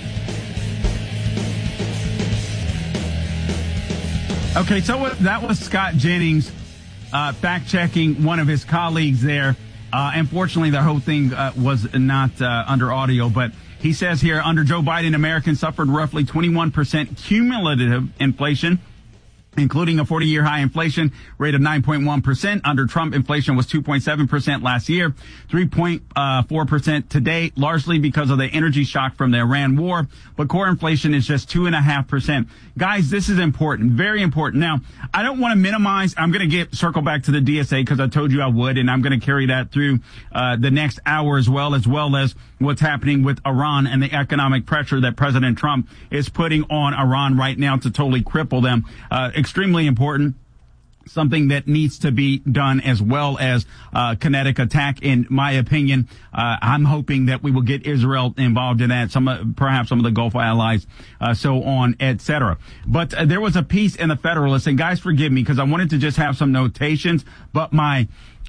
Okay, so that was Scott Jennings fact-checking one of his colleagues there. Unfortunately, the whole thing was not under audio, but he says here, under Joe Biden, Americans suffered roughly 21% cumulative inflation, including a 40-year high inflation rate of 9.1%. Under Trump, inflation was 2.7% last year, 3.4% today, largely because of the energy shock from the Iran war. But core inflation is just 2.5%. Guys, this is important, very important. Now, I don't want to minimize. I'm going to circle back to the DSA because I told you I would, and I'm going to carry that through the next hour as well as what's happening with Iran and the economic pressure that President Trump is putting on Iran right now to totally cripple them. Extremely important. Something that needs to be done as well as kinetic attack, in my opinion. I'm hoping that we will get Israel involved in that, perhaps some of the Gulf allies, so on, etc. But there was a piece in the Federalist, and guys, forgive me because I wanted to just have some notations, but my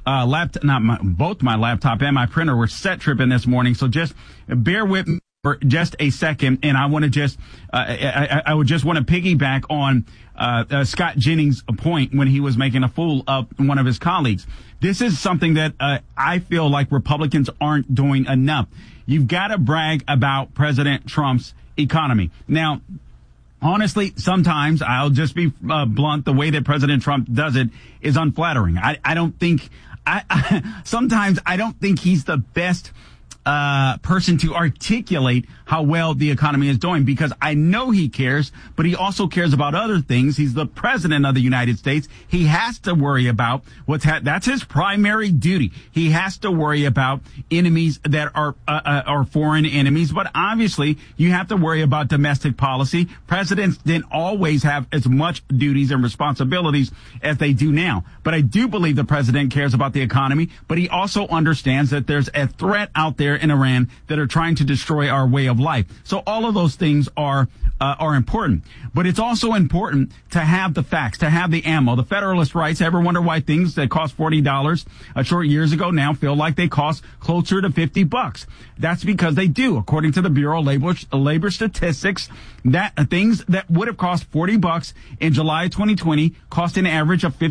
both my laptop and my printer were set tripping this morning, so just bear with me for just a second, and I want to just I would just want to piggyback on Scott Jennings' point when he was making a fool of one of his colleagues. This is something that I feel like Republicans aren't doing enough. You've got to brag about President Trump's economy. Now, honestly, sometimes I'll just be blunt. The way that President Trump does it is unflattering. I don't think sometimes I don't think he's the best person to articulate how well the economy is doing, because I know he cares, but he also cares about other things. He's the president of the United States. He has to worry about that's his primary duty. He has to worry about enemies that are foreign enemies, but obviously you have to worry about domestic policy. Presidents didn't always have as much duties and responsibilities as they do now. But I do believe the president cares about the economy, but he also understands that there's a threat out there in Iran that are trying to destroy our way of life. So all of those things are important. But it's also important to have the facts, to have the ammo. The Federalist writes, ever wonder why things that cost $40 short years ago now feel like they cost closer to $50? That's because they do. According to the Bureau of Labor Statistics, that things that would have cost $40 in July of 2020 cost an average of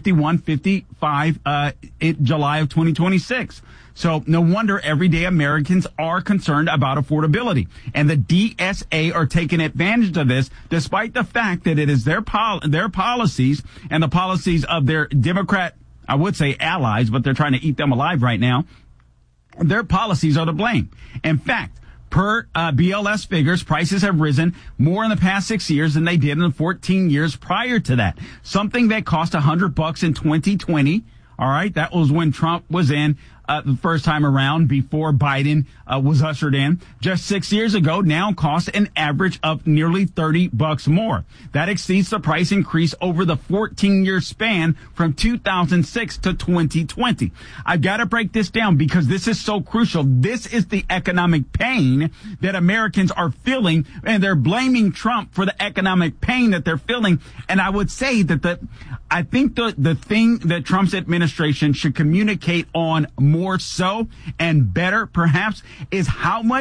$51.55 in July of 2026. So no wonder everyday Americans are concerned about affordability. And the DSA are taking advantage of this, despite the fact that it is their policies and the policies of their Democrat, I would say allies, but they're trying to eat them alive right now. Their policies are to blame. In fact, per BLS figures, prices have risen more in the past 6 years than they did in the 14 years prior to that. Something that cost $100 in 2020. All right. That was when Trump was in the first time around, before Biden was ushered in. Just 6 years ago now costs an average of nearly $30 more. That exceeds the price increase over the 14-year span from 2006 to 2020. I've got to break this down because this is so crucial. This is the economic pain that Americans are feeling, and they're blaming Trump for the economic pain that they're feeling. And I would say that I think the thing that Trump's administration should communicate on more so and better perhaps is how much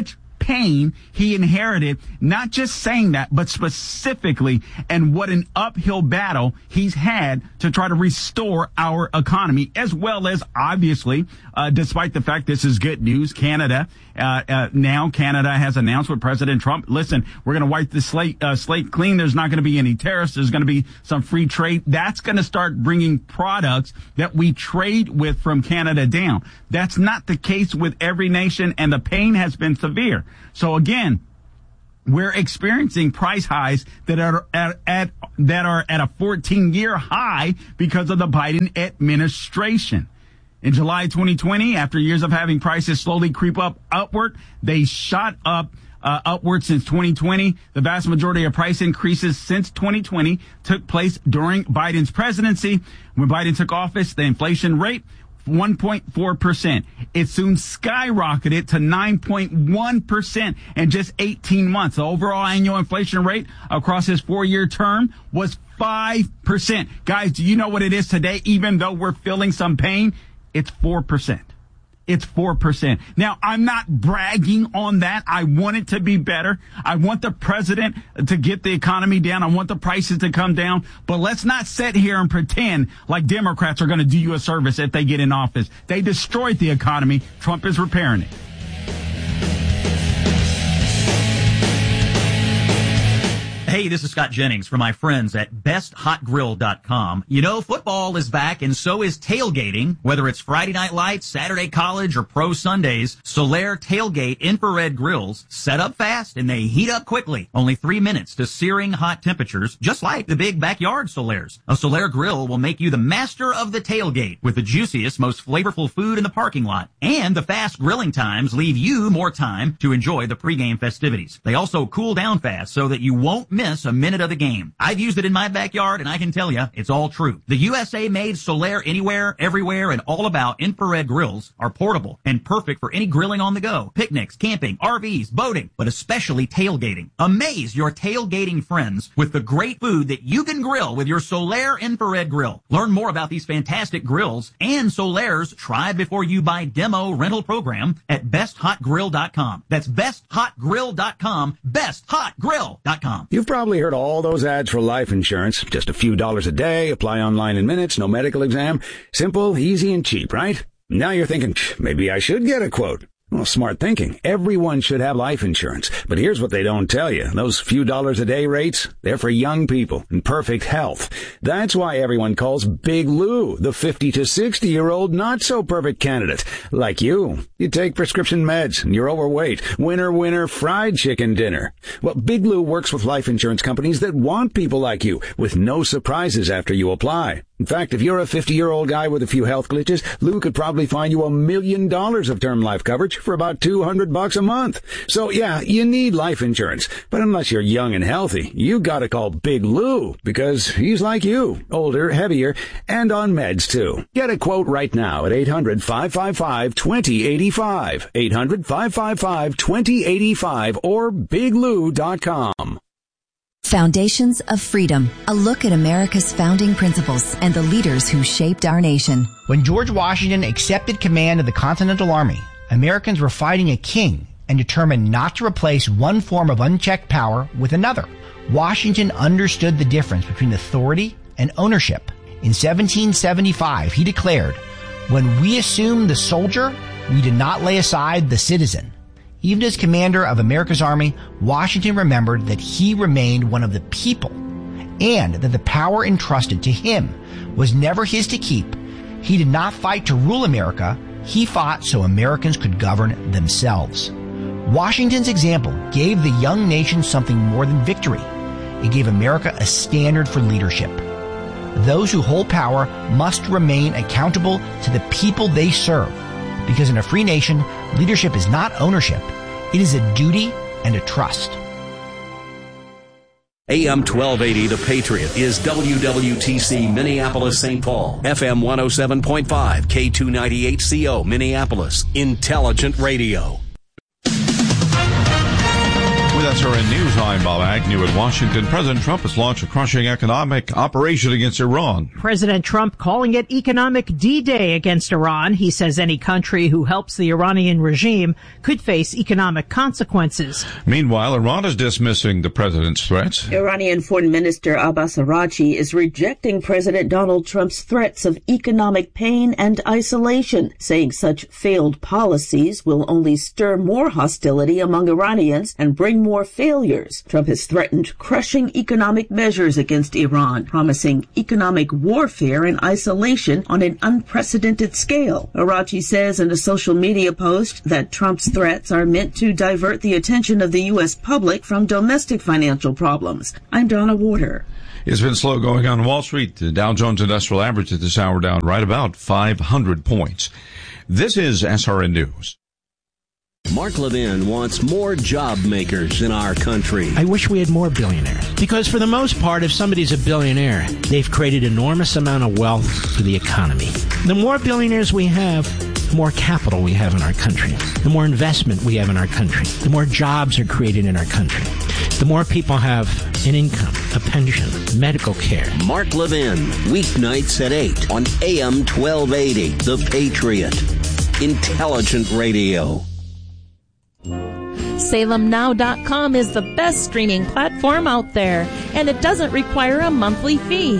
pain he inherited, not just saying that, but specifically, and what an uphill battle he's had to try to restore our economy, as well as, obviously, despite the fact this is good news, Canada, now Canada has announced with President Trump, listen, we're going to wipe the slate clean. There's not going to be any tariffs. There's going to be some free trade. That's going to start bringing products that we trade with from Canada down. That's not the case with every nation, and the pain has been severe. So again, we're experiencing price highs that are at a 14-year high because of the Biden administration. In July 2020, after years of having prices slowly creep upward, they shot upward since 2020. The vast majority of price increases since 2020 took place during Biden's presidency. When Biden took office, the inflation rate 1.4%. It soon skyrocketed to 9.1% in just 18 months. The overall annual inflation rate across his 4-year term was 5%. Guys, do you know what it is today? Even though we're feeling some pain, it's 4%. It's 4%. Now, I'm not bragging on that. I want it to be better. I want the president to get the economy down. I want the prices to come down. But let's not sit here and pretend like Democrats are going to do you a service if they get in office. They destroyed the economy. Trump is repairing it. Hey, this is Scott Jennings from my friends at BestHotGrill.com. You know, football is back, and so is tailgating. Whether it's Friday Night Lights, Saturday College, or Pro Sundays, Solaire Tailgate infrared grills set up fast, and they heat up quickly. Only 3 minutes to searing hot temperatures, just like the big backyard Solaires. A Solaire grill will make you the master of the tailgate with the juiciest, most flavorful food in the parking lot. And the fast grilling times leave you more time to enjoy the pregame festivities. They also cool down fast so that you won't miss a minute of the game. I've used it in my backyard, and I can tell you, it's all true. The USA-made Solaire Anywhere, Everywhere, and All About infrared grills are portable and perfect for any grilling on the go. Picnics, camping, RVs, boating, but especially tailgating. Amaze your tailgating friends with the great food that you can grill with your Solaire infrared grill. Learn more about these fantastic grills and Solaire's try before you buy demo rental program at BestHotGrill.com. That's BestHotGrill.com, BestHotGrill.com. You've probably heard all those ads for life insurance. Just a few dollars a day, apply online in minutes, no medical exam. Simple, easy, and cheap, right? Now you're thinking, maybe I should get a quote. Well, smart thinking. Everyone should have life insurance. But here's what they don't tell you. Those few dollars a day rates, they're for young people in perfect health. That's why everyone calls Big Lou the 50 to 60-year-old not-so-perfect candidate. Like you. You take prescription meds and you're overweight. Winner, fried chicken dinner. Well, Big Lou works with life insurance companies that want people like you with no surprises after you apply. In fact, if you're a 50-year-old guy with a few health glitches, Lou could probably find you $1 million of term life coverage for about $200 a month. So yeah, you need life insurance. But unless you're young and healthy, you gotta call Big Lou because he's like you, older, heavier, and on meds too. Get a quote right now at 800-555-2085. 800-555-2085 or biglou.com. Foundations of Freedom, a look at America's founding principles and the leaders who shaped our nation. When George Washington accepted command of the Continental Army, Americans were fighting a king and determined not to replace one form of unchecked power with another. Washington understood the difference between authority and ownership. In 1775, he declared, "When we assume the soldier, we did not lay aside the citizen." Even as commander of America's army, Washington remembered that he remained one of the people and that the power entrusted to him was never his to keep. He did not fight to rule America. He fought so Americans could govern themselves. Washington's example gave the young nation something more than victory. It gave America a standard for leadership. Those who hold power must remain accountable to the people they serve. Because in a free nation, leadership is not ownership. It is a duty and a trust. AM 1280, The Patriot, is WWTC Minneapolis, St. Paul. FM 107.5, K298CO, Minneapolis. Intelligent Radio. With SRN News. I'm Bob Agnew in Washington. President Trump has launched a crushing economic operation against Iran. President Trump calling it economic D-Day against Iran. He says any country who helps the Iranian regime could face economic consequences. Meanwhile, Iran is dismissing the president's threats. Iranian Foreign Minister Abbas Araghchi is rejecting President Donald Trump's threats of economic pain and isolation, saying such failed policies will only stir more hostility among Iranians and bring more failures. Trump has threatened crushing economic measures against Iran, promising economic warfare and isolation on an unprecedented scale. Araghchi says in a social media post that Trump's threats are meant to divert the attention of the U.S. public from domestic financial problems. I'm Donna Warder. It's been slow going on Wall Street. The Dow Jones Industrial Average at this hour down right about 500 points. This is SRN News. Mark Levin wants more job makers in our country. I wish we had more billionaires. Because for the most part, if somebody's a billionaire, they've created enormous amount of wealth for the economy. The more billionaires we have, the more capital we have in our country. The more investment we have in our country. The more jobs are created in our country. The more people have an income, a pension, medical care. Mark Levin, weeknights at 8 on AM 1280, The Patriot. Intelligent radio. SalemNow.com is the best streaming platform out there, and it doesn't require a monthly fee.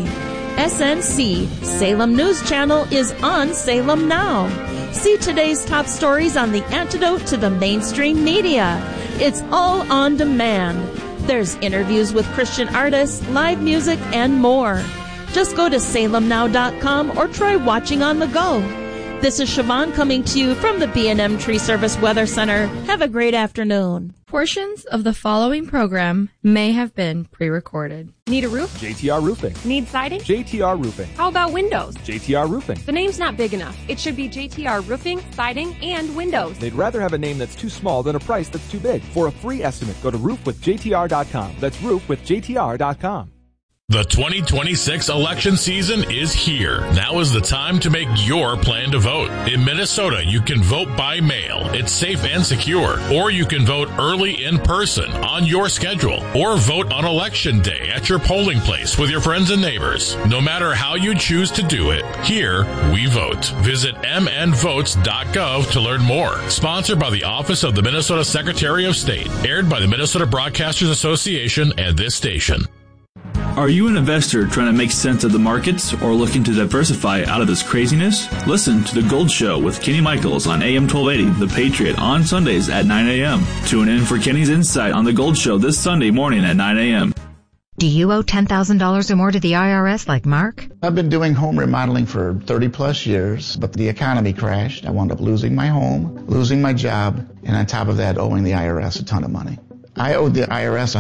SNC, Salem News Channel, is on Salem Now. See today's top stories on the antidote to the mainstream media. It's all on demand. There's interviews with Christian artists, live music, and more. Just go to SalemNow.com or try watching on the go. This is Siobhan coming to you from the B&M Tree Service Weather Center. Have a great afternoon. Portions of the following program may have been pre-recorded. Need a roof? JTR Roofing. Need siding? JTR Roofing. How about windows? JTR Roofing. The name's not big enough. It should be JTR Roofing, Siding, and Windows. They'd rather have a name that's too small than a price that's too big. For a free estimate, go to roofwithjtr.com. That's roofwithjtr.com. The 2026 election season is here. Now is the time to make your plan to vote. In Minnesota, you can vote by mail. It's safe and secure. Or you can vote early in person on your schedule. Or vote on election day at your polling place with your friends and neighbors. No matter how you choose to do it, here we vote. Visit mnvotes.gov to learn more. Sponsored by the Office of the Minnesota Secretary of State. Aired by the Minnesota Broadcasters Association and this station. Are you an investor trying to make sense of the markets or looking to diversify out of this craziness? Listen to The Gold Show with Kenny Michaels on AM 1280, The Patriot, on Sundays at 9 a.m. Tune in for Kenny's insight on The Gold Show this Sunday morning at 9 a.m. Do you owe $10,000 or more to the IRS like Mark? I've been doing home remodeling for 30 plus years, but the economy crashed. I wound up losing my home, losing my job, and on top of that, owing the IRS a ton of money. I owed the IRS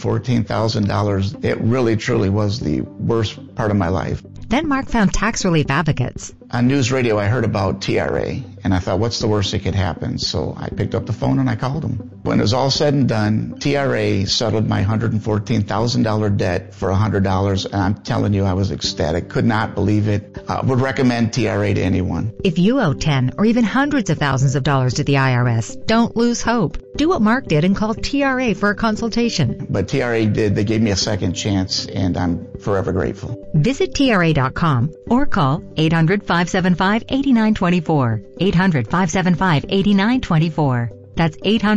$114,000. It really, truly was the worst part of my life. Then Mark found tax relief advocates. On news radio, I heard about TRA, and I thought, what's the worst that could happen? So I picked up the phone and I called them. When it was all said and done, TRA settled my $114,000 debt for $100, and I'm telling you, I was ecstatic. Could not believe it. Would recommend TRA to anyone. If you owe 10 or even hundreds of thousands of dollars to the IRS, don't lose hope. Do what Mark did and call TRA for a consultation. But TRA did. They gave me a second chance, and I'm forever grateful. Visit TRA.com or call 800-575-8924. 800-575-8924. That's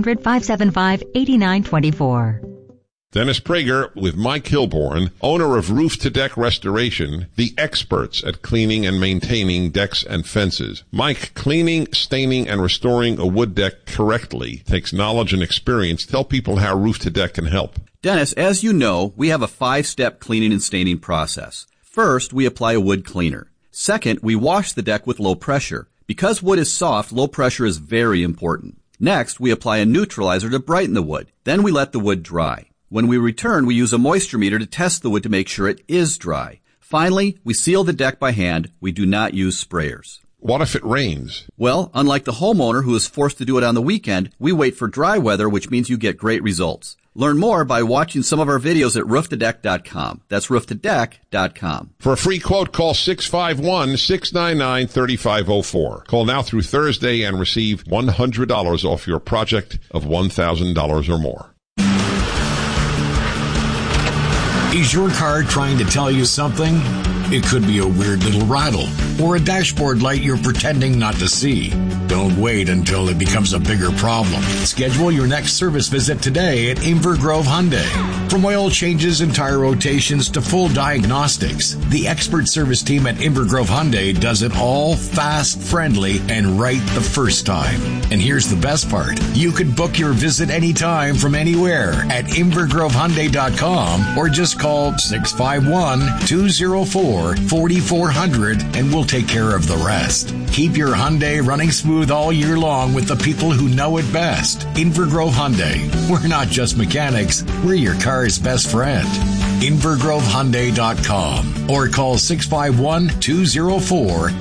800-575-8924. Dennis Prager with Mike Hilborn, owner of Roof to Deck Restoration, the experts at cleaning and maintaining decks and fences. Mike, cleaning, staining, and restoring a wood deck correctly takes knowledge and experience. Tell people how Roof to Deck can help. Dennis, as you know, we have a 5-step cleaning and staining process. First, we apply a wood cleaner. Second, we wash the deck with low pressure. Because wood is soft, low pressure is very important. Next, we apply a neutralizer to brighten the wood. Then we let the wood dry. When we return, we use a moisture meter to test the wood to make sure it is dry. Finally, we seal the deck by hand. We do not use sprayers. What if it rains? Well, unlike the homeowner who is forced to do it on the weekend, we wait for dry weather, which means you get great results. Learn more by watching some of our videos at rooftodeck.com. That's rooftodeck.com. For a free quote, call 651-699-3504. Call now through Thursday and receive $100 off your project of $1,000 or more. Is your car trying to tell you something? It could be a weird little rattle or a dashboard light you're pretending not to see. Don't wait until it becomes a bigger problem. Schedule your next service visit today at Inver Grove Hyundai. From oil changes and tire rotations to full diagnostics, the expert service team at Inver Grove Hyundai does it all fast, friendly, and right the first time. And here's the best part. You could book your visit anytime from anywhere at InvergroveHyundai.com or just call 651-204-4400 and we'll take care of the rest. Keep your Hyundai running smooth all year long with the people who know it best. Inver Grove Hyundai. We're not just mechanics, we're your car's best friend. InvergroveHyundai.com or call 651-204-4400.